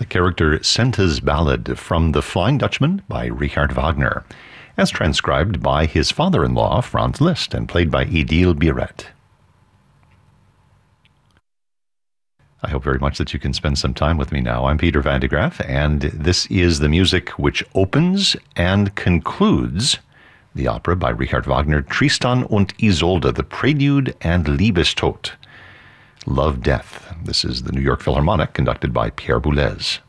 the character Senta's Ballad from The Flying Dutchman by Richard Wagner, as transcribed by his father-in-law, Franz Liszt, and played by Édile Biret. I hope very much that you can spend some time with me now. I'm Peter van de Graaff, and this is the music which opens and concludes the opera by Richard Wagner, Tristan und Isolde, the Prelude and Liebestod, Love, Death. This is the New York Philharmonic, conducted by Pierre Boulez.